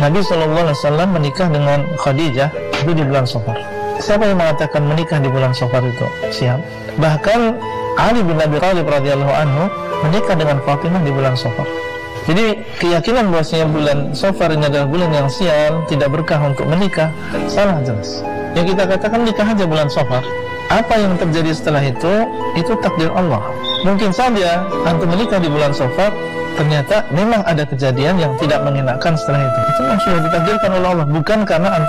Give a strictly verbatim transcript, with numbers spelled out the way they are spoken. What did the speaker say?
Nabi shallallahu alaihi wasallam menikah dengan Khadijah itu di bulan Safar. Siapa yang mengatakan menikah di bulan Safar itu siap? Bahkan Ali bin Abi Thalib radhiyallahu anhu menikah dengan Fatimah di bulan Safar. Jadi keyakinan bahwasanya bulan Safar ini adalah bulan yang sial, tidak berkah untuk menikah, salah jelas. Yang kita katakan nikah aja bulan Safar. Apa yang terjadi setelah itu, itu takdir Allah. Mungkin saja antum menikah di bulan Safar, ternyata memang ada kejadian yang tidak mengenakan setelah itu. Itu memang sudah ditakdirkan oleh Allah, bukan karena antum